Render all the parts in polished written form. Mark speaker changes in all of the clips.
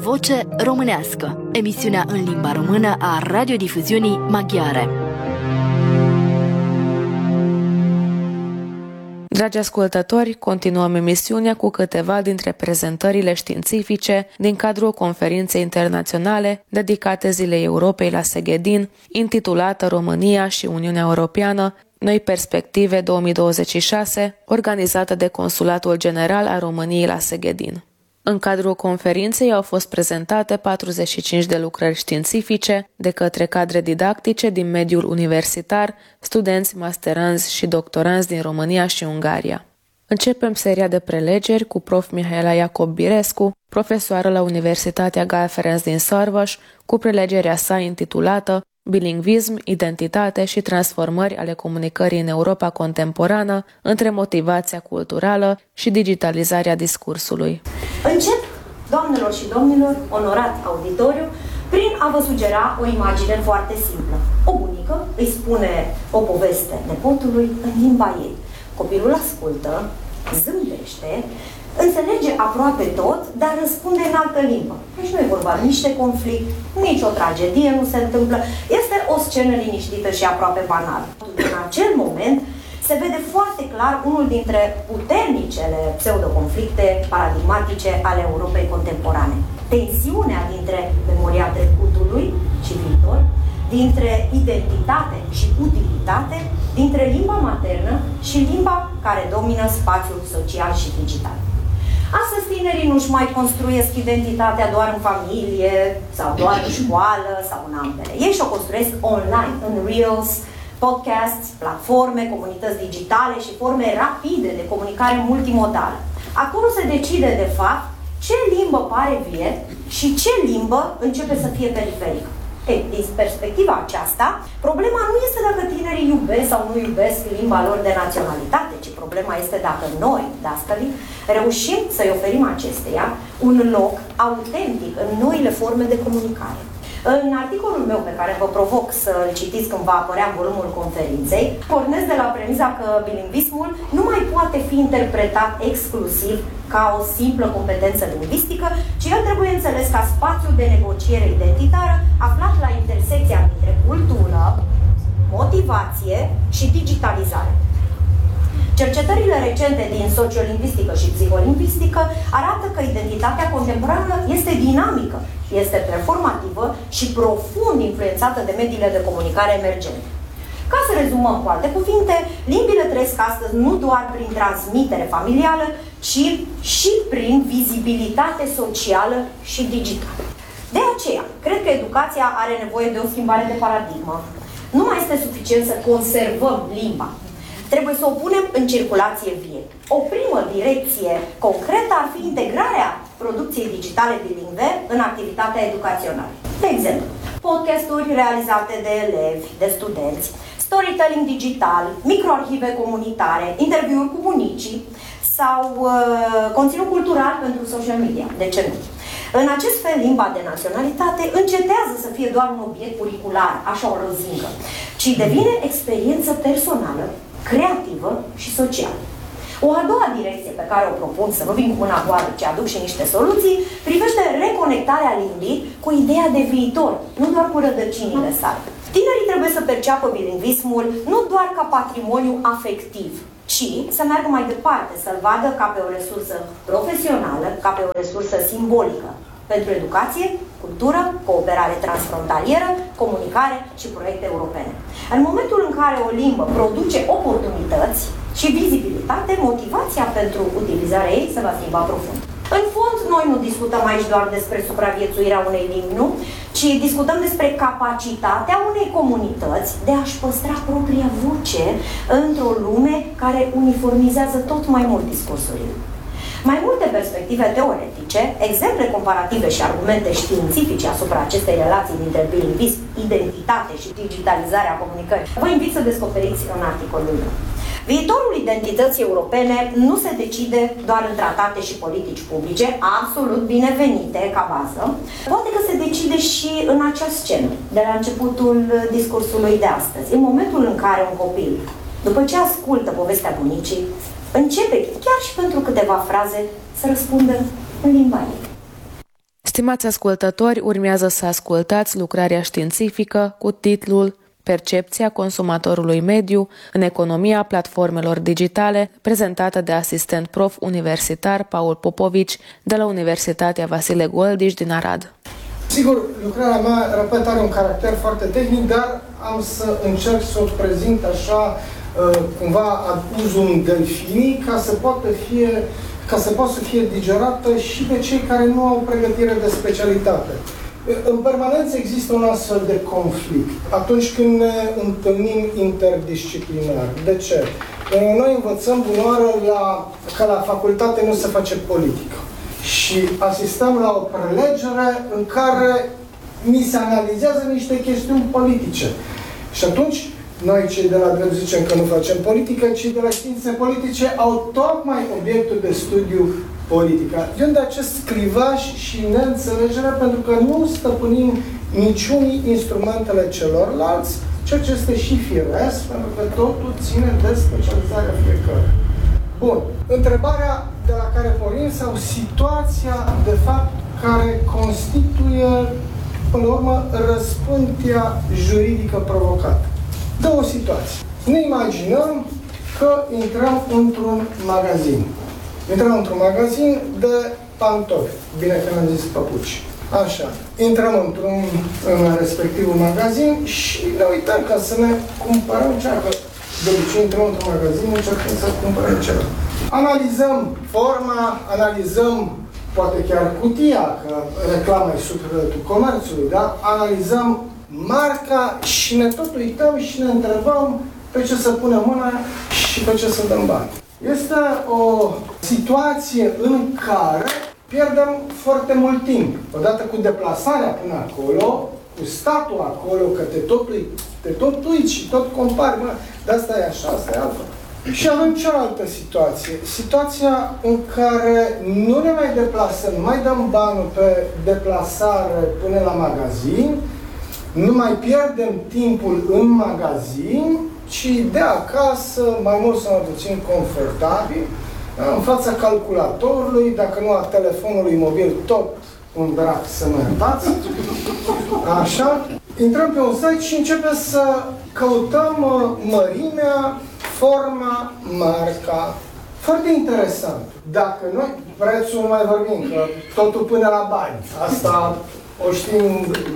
Speaker 1: Voce românească, emisiunea în limba română a radiodifuziunii maghiare.
Speaker 2: Dragi ascultători, continuăm emisiunea cu câteva dintre prezentările științifice din cadrul conferinței internaționale dedicate Zilei Europei la Seghedin, intitulată România și Uniunea Europeană, Noi perspective 2026, organizată de Consulatul General al României la Seghedin. În cadrul conferinței au fost prezentate 45 de lucrări științifice de către cadre didactice din mediul universitar, studenți, masteranzi și doctoranzi din România și Ungaria. Începem seria de prelegeri cu prof. Mihaela Iacob-Birescu, profesoară la Universitatea Gál Ferenc din Szarvas, cu prelegerea sa intitulată Bilingvism, identitate și transformări ale comunicării în Europa contemporană între motivația culturală și digitalizarea discursului.
Speaker 3: Încep, doamnelor și domnilor, onorat auditoriu, prin a vă sugera o imagine foarte simplă. O bunică îi spune o poveste nepotului în limba ei. Copilul ascultă, zâmbește, înțelege aproape tot, dar răspunde în altă limbă. Deci nu e vorba nici de conflict, nici o tragedie nu se întâmplă. Este o scenă liniștită și aproape banală. În acel moment se vede foarte clar unul dintre puternicele pseudoconflicte paradigmatice ale Europei contemporane. Tensiunea dintre memoria trecutului și viitor, dintre identitate și utilitate, dintre limba maternă și limba care domină spațiul social și digital. Astăzi tinerii nu-și mai construiesc identitatea doar în familie sau doar în școală sau în ambele. Ei și-o construiesc online, în Reels, podcasts, platforme, comunități digitale și forme rapide de comunicare multimodală. Acolo se decide, de fapt, ce limbă pare vie și ce limbă începe să fie periferică. Ei, din perspectiva aceasta, problema nu este dacă tinerii iubesc sau nu iubesc limba lor de naționalitate, ci problema este dacă noi, dascălii, reușim să-i oferim acesteia un loc autentic în noile forme de comunicare. În articolul meu pe care vă provoc să-l citiți când va apărea în volumul conferinței, pornesc de la premisa că bilingvismul nu mai poate fi interpretat exclusiv ca o simplă competență lingvistică, ci el trebuie înțeles ca spațiu de negociere identitară aflat la intersecția dintre cultură, motivație și digitalizare. Cercetările recente din sociolingvistică și psiholingvistică arată că identitatea contemporană este dinamică, este performativă și profund influențată de mediile de comunicare emergente. Ca să rezumăm cu alte cuvinte, limbile trăiesc astăzi nu doar prin transmitere familială, ci și prin vizibilitate socială și digitală. De aceea, cred că educația are nevoie de o schimbare de paradigmă. Nu mai este suficient să conservăm limba. Trebuie să o punem în circulație vie. O primă direcție concretă ar fi integrarea producției digitale bilingve în activitatea educațională. De exemplu, podcasturi realizate de elevi, de studenți, storytelling digital, microarhive comunitare, interviuri cu bunicii sau conținut cultural pentru social media. De ce nu? În acest fel, limba de naționalitate încetează să fie doar un obiect curricular, așa o rozincă, ci devine experiență personală, creativă și socială. O a doua direcție pe care o propun, să nu vin cu mâna goală, ci aduc și niște soluții, privește reconectarea limbii cu ideea de viitor, nu doar cu rădăcinile sale. Tinerii trebuie să perceapă bilingvismul nu doar ca patrimoniu afectiv, ci să meargă mai departe, să-l vadă ca pe o resursă profesională, ca pe o resursă simbolică pentru educație, cultură, cooperare transfrontalieră, comunicare și proiecte europene. În momentul în care o limbă produce oportunități și vizibilitate, motivația pentru utilizarea ei se va schimba profund. În fond, noi nu discutăm aici doar despre supraviețuirea unei limbi, nu? Ci discutăm despre capacitatea unei comunități de a-și păstra propria voce într-o lume care uniformizează tot mai mult discursurile. Mai multe perspective teoretice, exemple comparative și argumente științifice asupra acestei relații dintre bilingvism, identitate și digitalizarea comunicării, vă invit să descoperiți în articolul meu. Viitorul identității europene nu se decide doar în tratate și politici publice, absolut binevenite ca bază, poate că se decide și în acea scenă, de la începutul discursului de astăzi, în momentul în care un copil, după ce ascultă povestea bunicii, începe, chiar și pentru câteva fraze, să răspundă în limba ei.
Speaker 2: Stimați ascultători, urmează să ascultați lucrarea științifică cu titlul Percepția consumatorului mediu în economia platformelor digitale, prezentată de asistent prof universitar Paul Popovici de la Universitatea Vasile Goldiș din Arad.
Speaker 4: Sigur, lucrarea mea, repet, are un caracter foarte tehnic, dar am să încerc să o prezint așa, cumva ad usum delfinii, ca să poată să fie digerată și de cei care nu au pregătire de specialitate. În permanență există un astfel de conflict atunci când ne întâlnim interdisciplinar. De ce? Noi învățăm bunoară că la facultate nu se face politică. Și asistăm la o prelegere în care mi se analizează niște chestiuni politice. Și atunci, noi cei de la drept zicem că nu facem politică, cei de la științe politice au tocmai obiectul de studiu politica. De unde acest clivaj și neînțelegere, pentru că nu stăpânim niciunii instrumentele celorlalți, ceea ce este și firesc, pentru că totul ține de specializarea fiecăruia. Bun. Întrebarea de la care pornim sau situația, de fapt, care constituie, până la urmă, răspântia juridică provocată. Două situații. Ne imaginăm că intrăm într-un magazin. Intrăm într-un magazin de pantofi. Bine că n-am zis păpuci. Așa. Intrăm în respectivul magazin și ne uităm ca să ne cumpărăm ceva. De obicei intrăm într-un magazin, încercăm să cumpărăm ceva. Analizăm forma, analizăm poate chiar cutia, că reclama e sufletul comerțului, da? Analizăm marca și ne tot uităm și ne întrebăm pe ce să punem mâna și pe ce să dăm bani. Este o situație în care pierdem foarte mult timp. Odată cu deplasarea până acolo, cu statul acolo, că te tot uiți și tot compari, de asta e așa, asta e altfel. Și avem cealaltă situație. Situația în care nu ne mai deplasăm, nu mai dăm banul pe deplasare până la magazin, nu mai pierdem timpul în magazin, ci de acasă, mai mult sau mai puțin confortabil, în fața calculatorului, dacă nu a telefonului mobil, tot un drac să mă iertați. Așa. Intrăm pe un site și începem să căutăm mărimea, forma, marca. Foarte interesant. Dacă noi, prețul nu mai vorbim, că totul până la bani. Asta o știm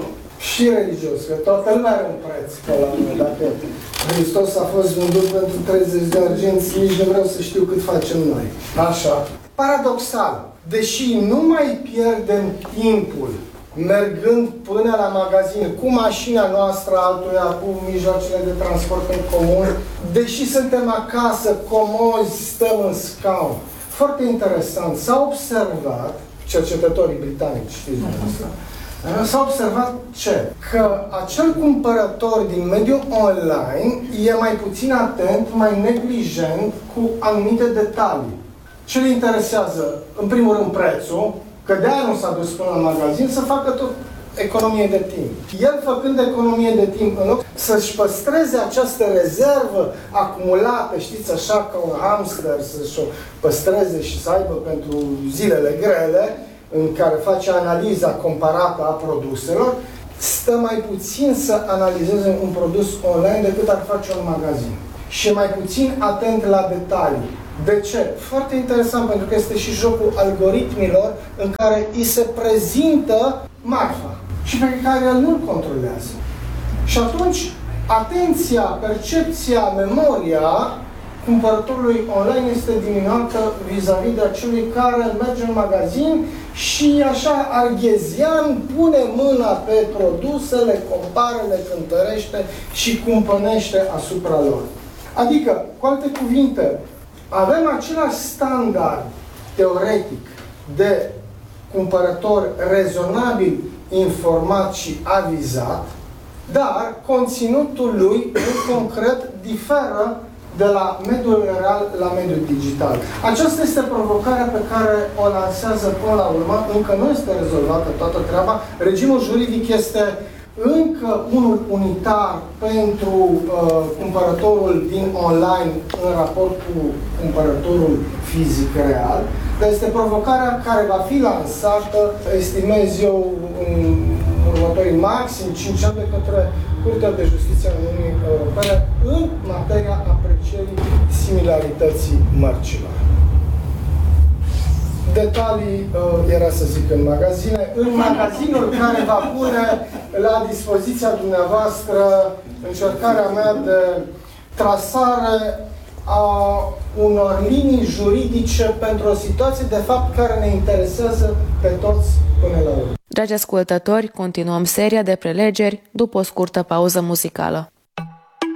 Speaker 4: și religios, că toată lumea are un preț. Dacă Hristos a fost vândut pentru 30 de arginți, nici nu vreau să știu cât facem noi. Așa. Paradoxal, deși nu mai pierdem timpul mergând până la magazin cu mașina noastră, altuia, cu mijloacele de transport în comun, deși suntem acasă, comozi, stăm în scaun. Foarte interesant. S-a observat, cercetătorii britanici, știți asta, s-a observat ce? Că acel cumpărător din mediul online e mai puțin atent, mai neglijent cu anumite detalii. Ce îl interesează? În primul rând prețul, că de-aia nu s-a dus până la magazin, să facă tot economie de timp. El, făcând economie de timp, în loc să-și păstreze această rezervă acumulată, știți, așa, ca un hamster, să-și o păstreze și să aibă pentru zilele grele, în care face analiza comparată a produselor, stă mai puțin să analizeze un produs online decât ar face un magazin. Și mai puțin atent la detalii. De ce? Foarte interesant, pentru că este și jocul algoritmilor în care îi se prezintă marfa și pe care el nu-l controlează. Și atunci, atenția, percepția, memoria cumpărătorului online este diminuată vis-a-vis de acelui care merge în magazin și așa arghezian pune mâna pe produse, le compară, le cântărește și cumpănește asupra lor. Adică, cu alte cuvinte, avem același standard teoretic de cumpărător rezonabil, informat și avizat, dar conținutul lui, în concret, diferă de la mediul real la mediul digital. Aceasta este provocarea pe care o lansează până la urmă. Încă nu este rezolvată toată treaba. Regimul juridic este încă unul unitar pentru cumpărătorul din online în raport cu cumpărătorul fizic real, Dar este provocarea care va fi lansată, estimez eu, în următorii maxim 5 ani de către Curtea de Justiție a Uniunii Europene în materia aprecierii similarității mărcilor. Detalii era să zic în magazine. În magazinul care va pune la dispoziția dumneavoastră încercarea mea de trasare a unor linii juridice pentru o situație de fapt care ne interesează pe toți până la urmă.
Speaker 2: Dragi ascultători, continuăm seria de prelegeri după o scurtă pauză muzicală.